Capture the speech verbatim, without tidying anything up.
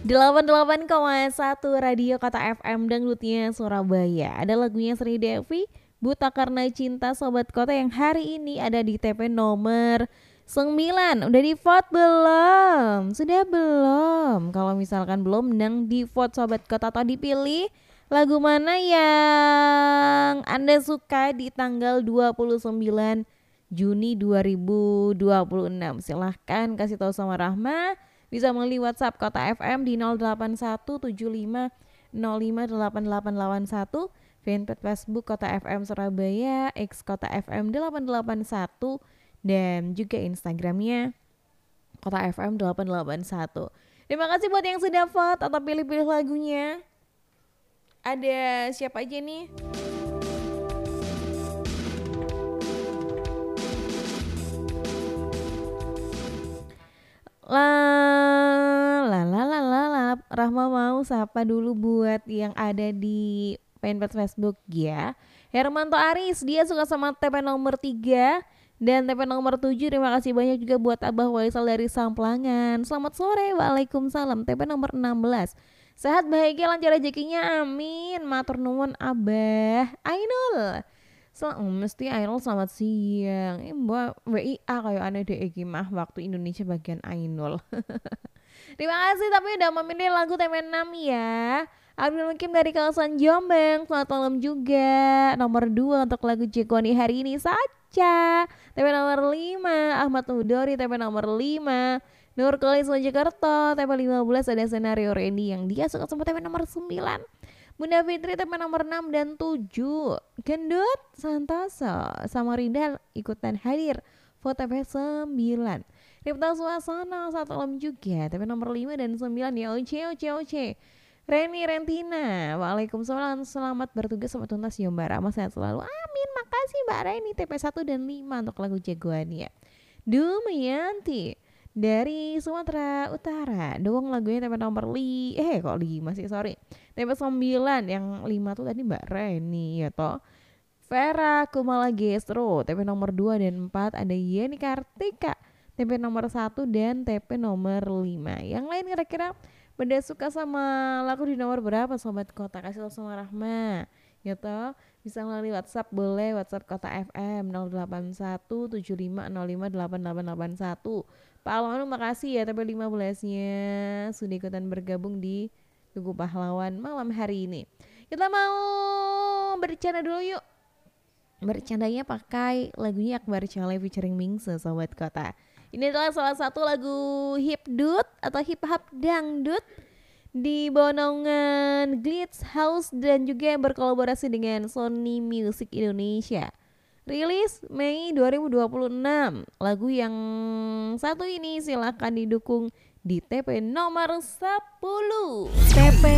delapan puluh delapan koma satu Radio Kota F M dangdutnya Surabaya. Ada lagunya Sri Devi, Buta Karena Cinta Sobat Kota yang hari ini ada di T P nomor sembilan. Udah di vote belum? Sudah belum? Kalau misalkan belum, mending di vote Sobat Kota atau dipilih lagu mana yang Anda suka di tanggal dua puluh sembilan Juni dua ribu dua puluh enam. Silahkan kasih tahu sama Rahma. Bisa melalui WhatsApp Kota F M di nol delapan satu tujuh lima nol lima delapan delapan delapan satu, fanpage Facebook Kota F M Surabaya, X Kota F M delapan delapan satu, dan juga Instagramnya Kota F M delapan delapan satu. Terima kasih buat yang sudah vote atau pilih-pilih lagunya. Ada siapa aja nih? La la la la la la. Rahma mau sapa dulu buat yang ada di fanpage Facebook ya. Hermanto Aris, dia suka sama T P nomor tiga dan T P nomor tujuh. Terima kasih banyak juga buat Abah Waisal dari Samplangan. Selamat sore, waalaikumsalam. T P nomor enam belas. Sehat bahagia lancar rezekinya, amin. Matur nuwun Abah. Ainul. Sel- oh, mesti Ainul selamat siang. Eh, Mbak W I A kayak aneh deh iki mah waktu Indonesia bagian Ainul. Terima kasih tapi udah memilih lagu T V enam ya. Abdul Mukim dari kawasan Jombang. Selamat malam juga. Nomor dua untuk lagu Jekoni hari ini saja. T V nomor lima Ahmad Udori. T V nomor lima Nur Kelis Mojokerto. T V lima belas ada Senario Randy yang dia suka sama T V nomor sembilan. Bunda Fitri T P nomor enam dan tujuh. Gendut Santoso sama Rinda ikutan hadir foto T P sembilan. Ripta Suasana satu malam juga T P nomor lima dan sembilan ya. Oce oce oce. Reni Rentina, waalaikumsalam, selamat bertugas sama tuntas ya Mbak Rama, sehat selalu, amin. Makasih Mbak Reni. T P satu dan lima untuk lagu jagoannya. Dumayanti dari Sumatera Utara, doang lagunya T P nomor li eh kok lima sih, sorry. T P sembilan, yang lima tuh tadi Mbak Reni ya toh. Vera Kumala Gestro, T P nomor dua dan empat ada Yeni Kartika, T P nomor satu dan T P nomor lima. Yang lain kira-kira pada suka sama lagu di nomor berapa Sobat Kota? Kasih tau sama Rahma ya toh. Bisa melalui WhatsApp, boleh WhatsApp Kota F M nol delapan satu tujuh lima nol lima delapan delapan delapan satu. Pak Almanu makasih ya T P lima belas-nya sudah ikutan bergabung di Tugu Pahlawan malam hari ini. Kita mau bercanda dulu yuk. Bercandanya pakai lagunya Akbar Chale featuring Mingse Sobat Kota. Ini adalah salah satu lagu hipdut atau hip hop dangdut di bawah naungan Glitz House dan juga yang berkolaborasi dengan Sony Music Indonesia. Rilis Mei dua ribu dua puluh enam. Lagu yang satu ini silahkan didukung di T P nomor sepuluh. T P